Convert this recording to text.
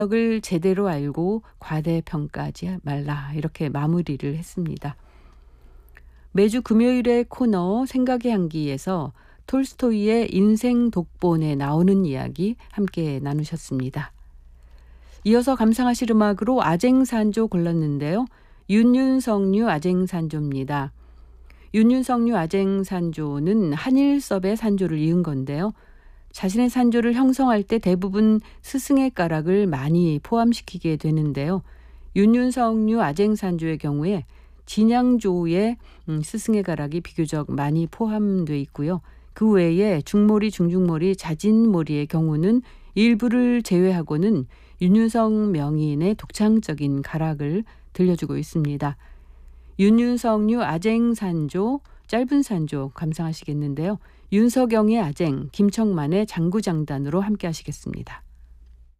을 제대로 알고 과대평가하지 말라 이렇게 마무리를 했습니다. 매주 금요일의 코너 생각의 향기에서 톨스토이의 인생 독본에 나오는 이야기 함께 나누셨습니다. 이어서 감상하실 음악으로 아쟁산조 골랐는데요. 윤윤석류 아쟁산조입니다. 윤윤석류 아쟁산조는 한일섭의 산조를 이은 건데요. 자신의 산조를 형성할 때 대부분 스승의 가락을 많이 포함시키게 되는데요. 윤윤석류 아쟁산조의 경우에 진양조의 스승의 가락이 비교적 많이 포함되어 있고요. 그 외에 중모리, 중중모리, 자진모리의 경우는 일부를 제외하고는 윤윤석 명인의 독창적인 가락을 들려주고 있습니다. 윤윤석류 아쟁산조, 짧은 산조 감상하시겠는데요. 윤석영의 아쟁, 김청만의 장구장단으로 함께 하시겠습니다.